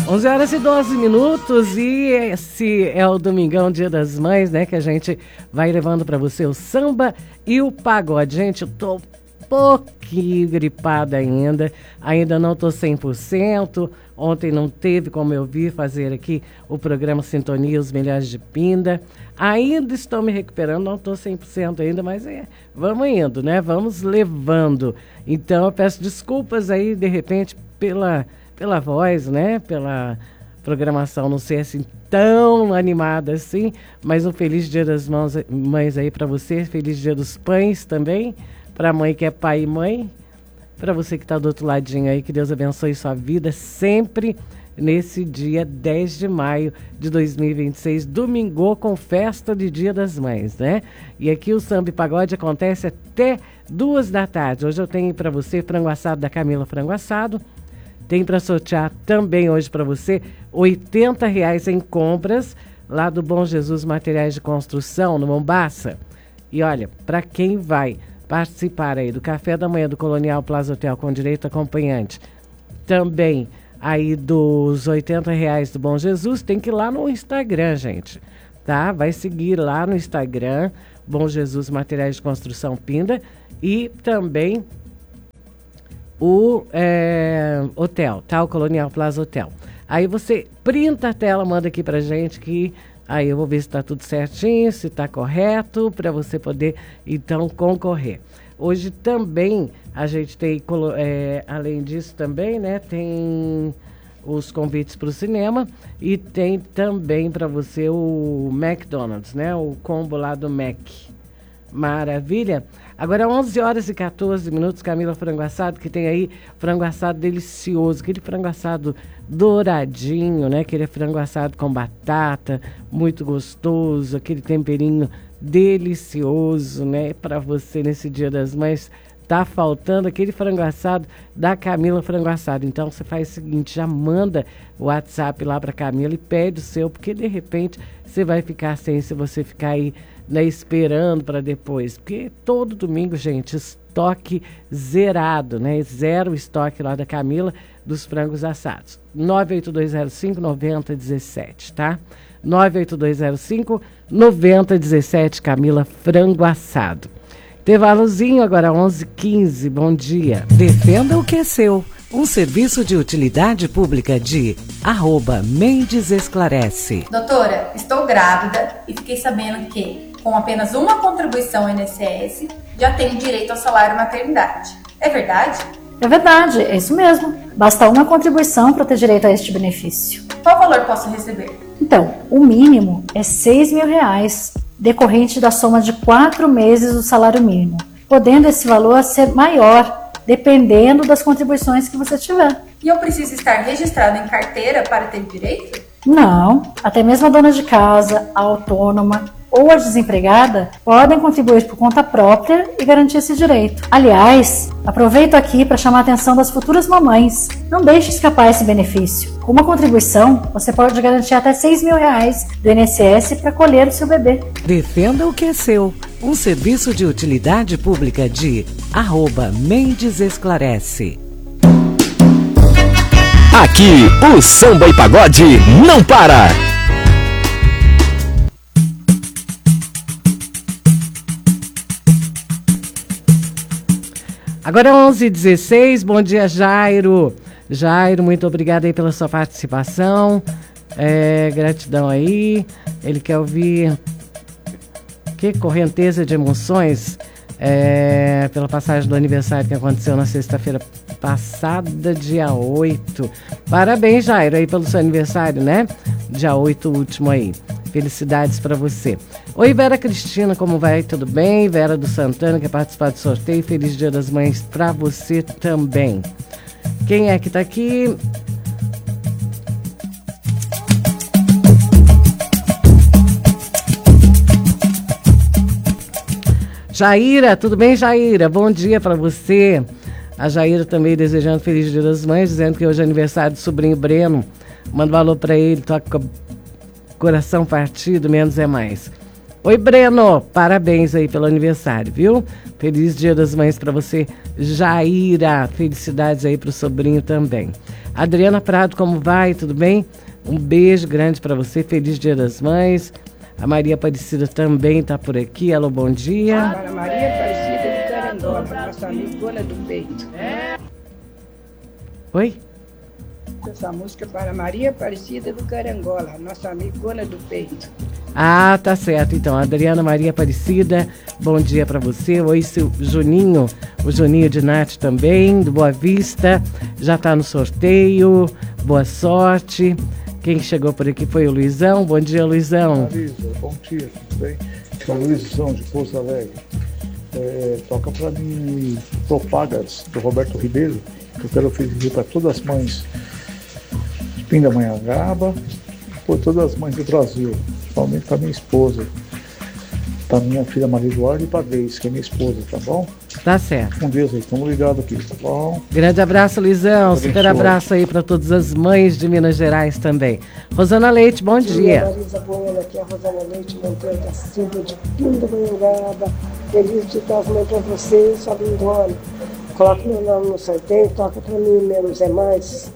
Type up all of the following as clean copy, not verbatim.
11 horas e 12 minutos e esse é o Domingão, Dia das Mães, né? Que a gente vai levando para você o samba e o pagode. Gente, eu tô um pouquinho gripada ainda não tô 100%. Ontem não teve como eu vir fazer aqui o programa Sintonia, os Melhores de Pinda. Ainda estou me recuperando, não estou 100% ainda, mas vamos indo, né? Vamos levando. Então eu peço desculpas aí, de repente, pela voz, né? Pela programação não ser assim tão animada assim, mas um feliz Dia das Mães aí para você, feliz Dia dos Pães também, para a mãe que é pai e mãe, para você que está do outro ladinho aí, que Deus abençoe sua vida sempre nesse dia 10 de maio de 2026, domingo com festa de Dia das Mães, né? E aqui o Samba e Pagode acontece até 2 da tarde. Hoje eu tenho para você frango assado da Camila Frango Assado. Tem para sortear também hoje para você R$80 em compras lá do Bom Jesus Materiais de Construção, no Mombaça. E olha, para quem vai participar aí do café da manhã do Colonial Plaza Hotel com direito acompanhante, também aí dos R$80 do Bom Jesus, tem que ir lá no Instagram, gente, tá? Vai seguir lá no Instagram, Bom Jesus Materiais de Construção Pinda, e também o hotel, tá? O Colonial Plaza Hotel. Aí você printa a tela, manda aqui pra gente que aí eu vou ver se está tudo certinho, se está correto, para você poder, então, concorrer. Hoje também a gente tem, além disso também, né, tem os convites para o cinema e tem também para você o McDonald's, né, o combo lá do Mac. Maravilha. Agora 11 horas e 14 minutos, Camila Frango Assado, que tem aí frango assado delicioso, aquele frango assado douradinho, né? Aquele frango assado com batata, muito gostoso, aquele temperinho delicioso, né? Para você nesse Dia das Mães, tá faltando aquele frango assado da Camila Frango Assado. Então você faz o seguinte, já manda o WhatsApp lá para Camila e pede o seu, porque de repente você vai ficar sem, se você ficar aí, né, esperando para depois, porque todo domingo, gente, estoque zerado, né? Zero estoque lá da Camila dos frangos assados. 98205-9017, tá? 98205-9017, Camila Frango Assado. Intervalozinho, agora 11h15, bom dia. Defenda o que é seu. Um serviço de utilidade pública de @Mendes Esclarece. Doutora, estou grávida e fiquei sabendo que com apenas uma contribuição ao INSS, já tenho direito ao salário maternidade. É verdade? É verdade, é isso mesmo. Basta uma contribuição para ter direito a este benefício. Qual valor posso receber? Então, o mínimo é R$6.000, decorrente da soma de 4 meses do salário mínimo, podendo esse valor ser maior, dependendo das contribuições que você tiver. E eu preciso estar registrado em carteira para ter direito? Não, até mesmo a dona de casa, a autônoma ou a desempregada podem contribuir por conta própria e garantir esse direito. Aliás, aproveito aqui para chamar a atenção das futuras mamães. Não deixe escapar esse benefício. Com uma contribuição, você pode garantir até R$6.000 do INSS para colher o seu bebê. Defenda o que é seu. Um serviço de utilidade pública de @Mendes Esclarece. Aqui, o Samba e Pagode não para. Agora 11h16, bom dia, Jairo. Jairo, muito obrigada aí pela sua participação. Gratidão aí. Ele quer ouvir que correnteza de emoções pela passagem do aniversário que aconteceu na sexta-feira passada, dia 8. Parabéns, Jairo, aí pelo seu aniversário, né? Dia 8 último aí. Felicidades para você. Oi, Vera Cristina, como vai? Tudo bem? Vera do Santana, quer participar do sorteio. Feliz Dia das Mães para você também. Quem é que tá aqui? Jaira, tudo bem, Jaira? Bom dia para você. A Jaira também desejando Feliz Dia das Mães, dizendo que hoje é aniversário do sobrinho Breno. Manda valor para ele, toca com coração partido, menos é mais. Oi, Breno, parabéns aí pelo aniversário, viu? Feliz Dia das Mães para você, Jaira. Felicidades aí pro sobrinho também. Adriana Prado, como vai? Tudo bem? Um beijo grande para você, feliz Dia das Mães. A Maria Aparecida também tá por aqui. Alô, bom dia. Para Maria Aparecida do Carangola, nossa amigona do peito. Oi? Essa música para Maria Aparecida do Carangola, nossa amigona do peito. Ah, tá certo. Então, Adriana Maria Aparecida, bom dia para você. Oi, seu Juninho, o Juninho de Nath também, do Boa Vista, já tá no sorteio. Boa sorte. Quem chegou por aqui foi o Luizão. Bom dia, Luizão. Marisa, bom dia, tudo bem? É o Luizão de Pouso Alegre. Toca para mim Propagas, do Roberto Ribeiro, que eu quero oferecer para todas as mães de Pindamonhangaba e por todas as mães do Brasil, principalmente para minha esposa, para minha filha Maria Eduarda e para Deise, que é minha esposa, tá bom? Tá certo. Com Deus aí, estamos ligados aqui, tá bom? Grande abraço, Luizão. Super abraço aí para todas as mães de Minas Gerais também. Rosana Leite, bom dia. Marisa Bueno, aqui é a Rosana Leite, Monteiro da Silva, de Pindamonhangaba. Feliz Dia das Mães para você, sua lindona. Coloca meu nome no sorteio, toca para mim, menos é mais.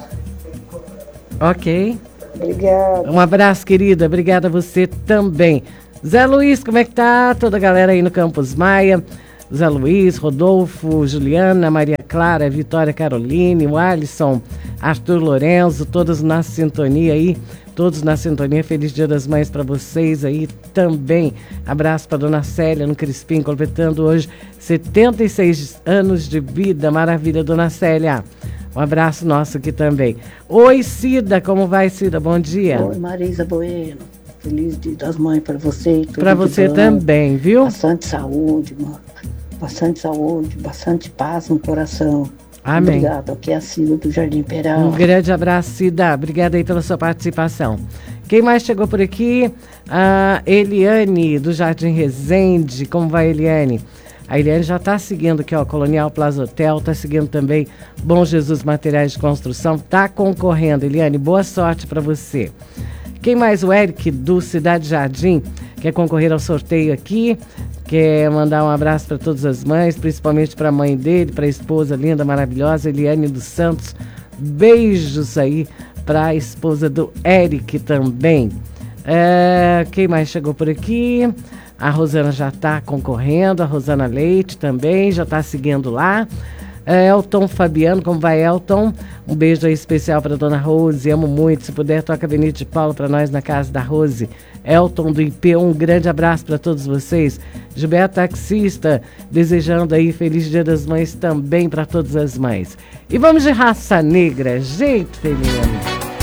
Ok. Obrigada. Um abraço, querida. Obrigada a você também. Zé Luiz, como é que tá? Toda a galera aí no Campus Maia. Zé Luiz, Rodolfo, Juliana, Maria Clara, Vitória Caroline, o Alisson, Arthur Lorenzo, todos na sintonia aí. Todos na sintonia. Feliz Dia das Mães para vocês aí também. Abraço para dona Célia no Crispim, completando hoje 76 anos de vida. Maravilha, dona Célia. Um abraço nosso aqui também. Oi, Cida, como vai, Cida? Bom dia. Oi, Marisa Bueno. Feliz Dia das Mães para você. Para você também, viu? Bastante saúde, bastante paz no coração. Amém. Obrigada, aqui é a Cida do Jardim Peral. Um grande abraço, Cida. Obrigada aí pela sua participação. Quem mais chegou por aqui? A Eliane, do Jardim Resende. Como vai, Eliane? A Eliane já está seguindo aqui, ó, Colonial Plaza Hotel, está seguindo também Bom Jesus Materiais de Construção, está concorrendo. Eliane, boa sorte para você. Quem mais? O Eric, do Cidade Jardim, quer concorrer ao sorteio aqui, quer mandar um abraço para todas as mães, principalmente para a mãe dele, para a esposa linda, maravilhosa, Eliane dos Santos. Beijos aí para a esposa do Eric também. Quem mais chegou por aqui? A Rosana já está concorrendo, a Rosana Leite também já está seguindo lá. Elton Fabiano, como vai, Elton? Um beijo aí especial para dona Rose, amo muito. Se puder, toca Benito de Paulo para nós na casa da Rose. Elton do IP, um grande abraço para todos vocês. Gilberto Taxista, desejando aí Feliz Dia das Mães também para todas as mães. E vamos de Raça Negra, jeito feminino.